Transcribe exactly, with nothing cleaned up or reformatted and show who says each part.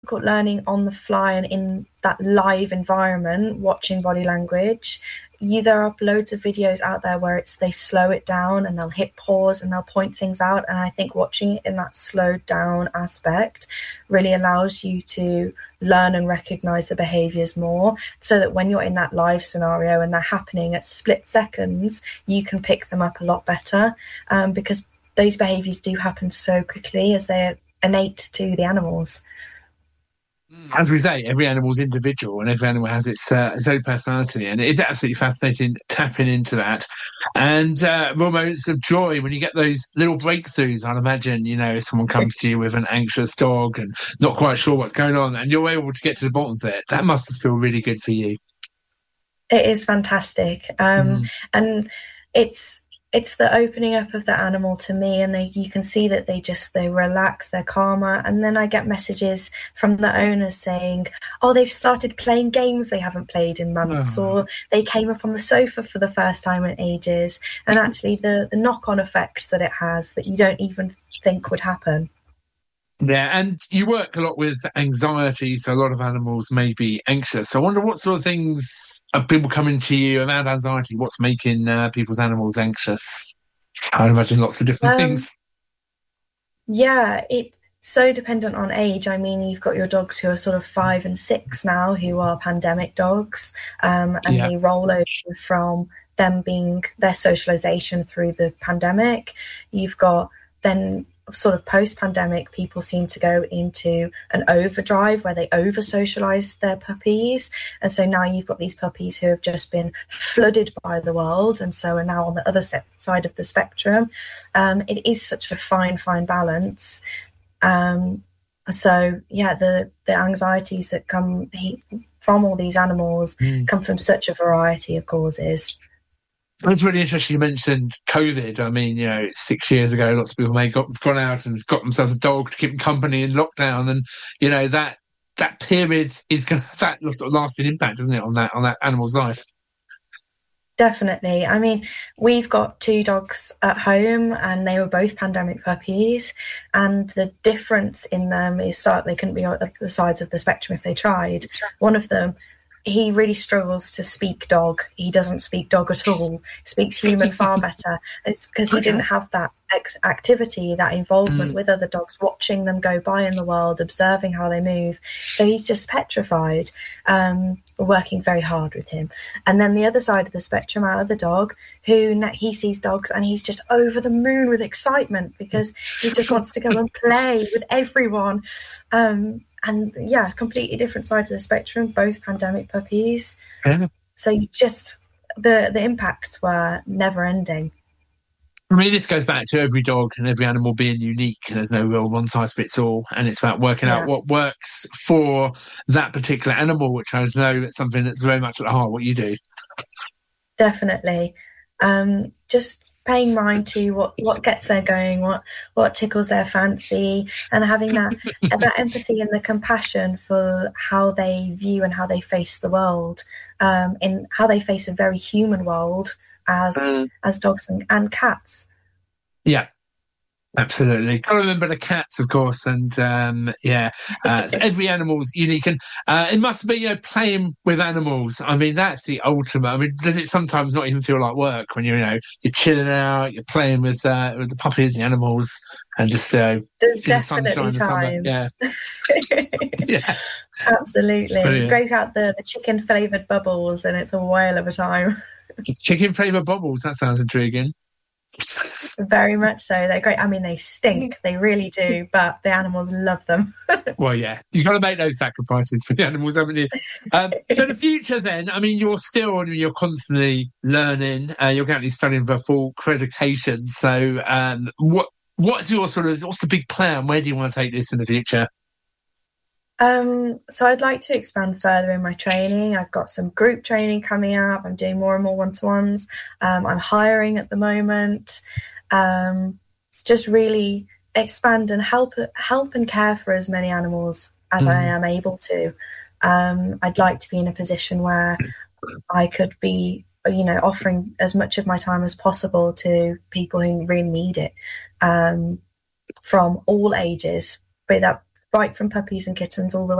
Speaker 1: difficult learning on the fly and in that live environment, watching body language. You, there are loads of videos out there where it's they slow it down and they'll hit pause and they'll point things out. And I think watching it in that slowed down aspect really allows you to learn and recognize the behaviors more, so that when you're in that live scenario and they're happening at split seconds, you can pick them up a lot better, um, because those behaviors do happen so quickly as they're innate to the animals.
Speaker 2: As we say, every animal's individual and every animal has its, uh, its own personality, and it is absolutely fascinating tapping into that. And uh, real moments of joy when you get those little breakthroughs. I'd imagine, you know, if someone comes to you with an anxious dog and not quite sure what's going on, and you're able to get to the bottom of it, that must feel really good for you.
Speaker 1: It is fantastic. Um, mm. And it's it's the opening up of the animal to me, and they, you can see that they just, they relax, they're calmer. And then I get messages from the owners saying, oh, they've started playing games they haven't played in months, oh. or they came up on the sofa for the first time in ages. And actually the, the knock-on effects that it has that you don't even think would happen.
Speaker 2: Yeah, and you work a lot with anxiety, so a lot of animals may be anxious. So I wonder what sort of things are people coming to you around anxiety? What's making uh, people's animals anxious? I imagine lots of different um, things.
Speaker 1: Yeah, it's so dependent on age. I mean, you've got your dogs who are sort of five and six now, who are pandemic dogs, um, and yeah. they roll over from them being their socialization through the pandemic. You've got then sort of post-pandemic, people seem to go into an overdrive where they over-socialize their puppies, and so now you've got these puppies who have just been flooded by the world and so are now on the other side of the spectrum. Um, it is such a fine fine balance. Um, so yeah, the the anxieties that come he, from all these animals mm. come from such a variety of causes.
Speaker 2: That's really interesting. You mentioned COVID. I mean, you know, six years ago, lots of people may have got, gone out and got themselves a dog to keep them company in lockdown. And, you know, that that period is going to have that lasting impact, isn't it, on that on that animal's life?
Speaker 1: Definitely. I mean, we've got two dogs at home and they were both pandemic puppies. And the difference in them is that they couldn't be on the sides of the spectrum if they tried. One of them, he really struggles to speak dog. He doesn't speak dog at all. He speaks human far better. It's because he didn't have that ex- activity, that involvement mm. with other dogs, watching them go by in the world, observing how they move. So he's just petrified. Um, we're working very hard with him. And then the other side of the spectrum, our other dog, who he sees dogs and he's just over the moon with excitement because he just wants to go and play with everyone. Um, And yeah, completely different sides of the spectrum, both pandemic puppies.
Speaker 2: Yeah.
Speaker 1: So you just, the, the impacts were never ending.
Speaker 2: I mean, this goes back to every dog and every animal being unique. There's no real one size fits all. And it's about working yeah. out what works for that particular animal, which I know is something that's very much at the heart of what you do.
Speaker 1: Definitely. Um, just paying mind to what, what gets them going, what what tickles their fancy, and having that that empathy and the compassion for how they view and how they face the world, um, in how they face a very human world as mm. as dogs and, and cats.
Speaker 2: Yeah. Absolutely. Got to remember the cats, of course, and um, yeah, uh, so every animal's unique, and uh, it must be, you know, playing with animals. I mean, that's the ultimate. I mean, does it sometimes not even feel like work when you're, you know, you're chilling out, you're playing with uh, with the puppies, and the animals, and just uh,
Speaker 1: there's definitely the times.
Speaker 2: Yeah, yeah,
Speaker 1: absolutely. Brilliant. Break out the, the chicken flavoured bubbles, and it's a whale of a time.
Speaker 2: Chicken flavoured bubbles. That sounds intriguing.
Speaker 1: Very much so. They're great. I mean, they stink, they really do, but the animals love them.
Speaker 2: Well, yeah, you've got to make those sacrifices for the animals, haven't you? Um, so the future then, I mean, you're still, you're constantly learning, uh, you're currently studying for full accreditation. So um, what what's your sort of, what's the big plan? Where do you want to take this in the future?
Speaker 1: Um, so I'd like to expand further in my training. I've got some group training coming up. I'm doing more and more one-to-ones. Um, I'm hiring at the moment. Um, it's just really expand and help help and care for as many animals as mm. I am able to. Um, I'd like to be in a position where I could be, you know, offering as much of my time as possible to people who really need it, um, from all ages, be that right from puppies and kittens all the